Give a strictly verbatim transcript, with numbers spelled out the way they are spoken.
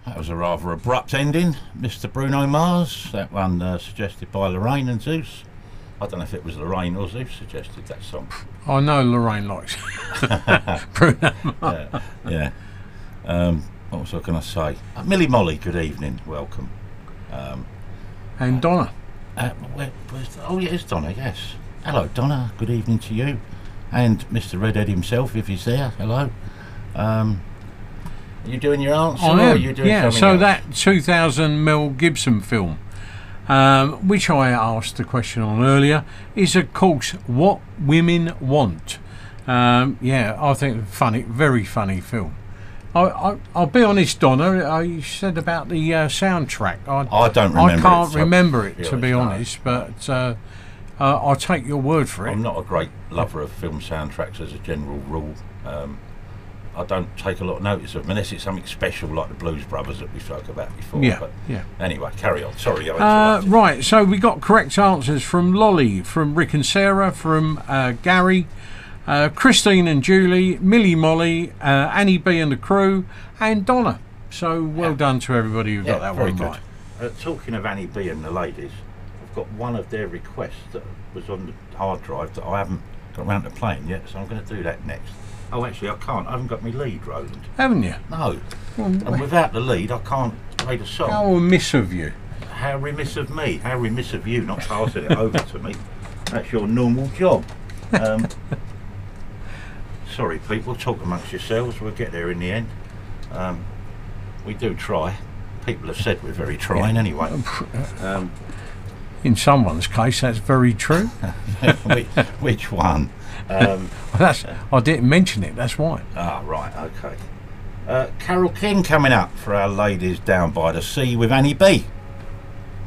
That was a rather abrupt ending, Mister Bruno Mars. That one uh, suggested by Lorraine and Zeus. I don't know if it was Lorraine or Zeus suggested that song. I know Lorraine likes Bruno Mars. Yeah. yeah. Um, what was I going to say? Uh, Millie Molly, good evening, welcome. Um, and Donna. Uh, where, where's the, oh, yeah, it's Donna, yes. Hello, Donna, good evening to you. And Mister Redhead himself, if he's there, hello. Um, are you doing your answer? I or am. Are you doing yeah, something so else? that two thousand Mel Gibson film, um, which I asked the question on earlier, is of course What Women Want. Um, yeah, I think funny, very funny film. I, I, I'll be honest, Donna. I, you said about the uh, soundtrack. I, I don't remember. I can't it, so remember it, to be no. honest. But uh, uh, I'll take your word for it. I'm not a great lover of film soundtracks as a general rule. Um, I don't take a lot of notice of them unless it's something special like the Blues Brothers that we spoke about before. Yeah, but yeah. Anyway, carry on. Sorry, I Uh, interrupted. right, so we got correct answers from Lolly, from Rick and Sarah, from uh, Gary, uh, Christine and Julie, Millie Molly, uh, Annie B and the crew, and Donna. So well Yeah. done to everybody who Yeah, got that very one good. right. Uh, talking of Annie B and the ladies, I've got one of their requests that was on the hard drive that I haven't got around to playing yet, so I'm going to do that next. Oh, actually, I can't. I haven't got my lead, Roland. Haven't you? No. Well, And without the lead, I can't play the song. how remiss of you. How remiss of me. How remiss of you not passing it over to me. That's your normal job. Um, sorry, people. Talk amongst yourselves. We'll get there in the end. Um, we do try. People have said we're very trying anyway. Um, In someone's case, that's very true. which, which one? Um, Well, that's, I didn't mention it, that's why. ah, right, okay. Uh, Carol King coming up for our ladies down by the sea with Annie B.